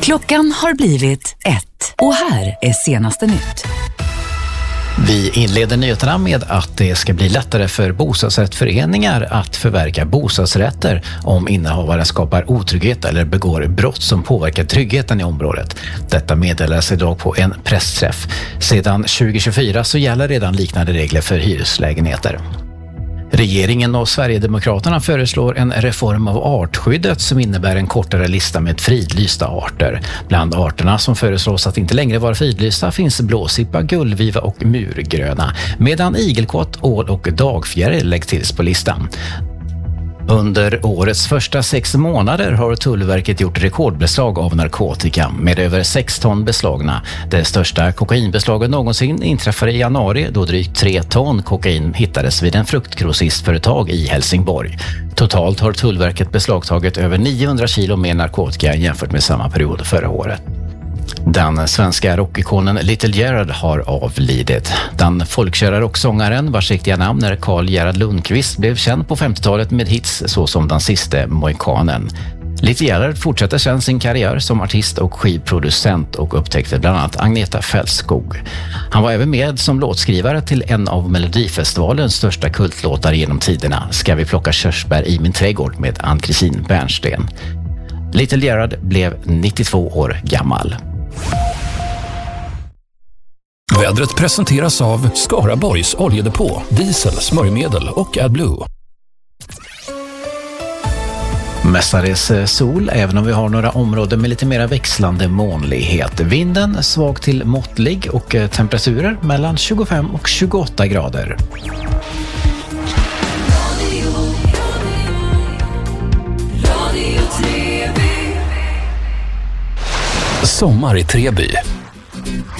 Klockan har blivit 1 och här är senaste nytt. Vi inleder nyheterna med att det ska bli lättare för bostadsrättsföreningar att förverka bostadsrätter om innehavaren skapar otrygghet eller begår brott som påverkar tryggheten i området. Detta meddelas idag på en pressträff. Sedan 2024 så gäller redan liknande regler för hyreslägenheter. Regeringen och Sverigedemokraterna föreslår en reform av artskyddet som innebär en kortare lista med fridlysta arter. Bland arterna som föreslås att inte längre vara fridlysta finns blåsippa, gullviva och murgröna, medan igelkott, ål och dagfjäril läggs till på listan. Under årets första 6 månader har Tullverket gjort rekordbeslag av narkotika med över 6 ton beslagna. Det största kokainbeslaget någonsin inträffade i januari då drygt 3 ton kokain hittades vid en fruktgrossistföretag i Helsingborg. Totalt har Tullverket beslagtagit över 900 kilo mer narkotika jämfört med samma period förra året. Den svenska rockikonen Little Gerhard har avlidit. Den folkkära rocksångaren vars riktiga namn är Carl Gerhard Lundqvist blev känd på 50-talet med hits såsom Den sista mohikanen. Little Gerhard fortsatte sedan sin karriär som artist och skivproducent och upptäckte bland annat Agneta Fältskog. Han var även med som låtskrivare till en av Melodifestivalens största kultlåtar genom tiderna, Ska vi plocka körsbär i min trädgård med Ann-Christine Bernsten. Little Gerhard blev 92 år gammal. Vädret presenteras av Skaraborgs oljedepå, diesel, smörjmedel och AdBlue. Mestadels sol, även om vi har några områden med lite mer växlande molnighet. Vinden svag till måttlig och temperaturer mellan 25 och 28 grader. Sommar i Treby.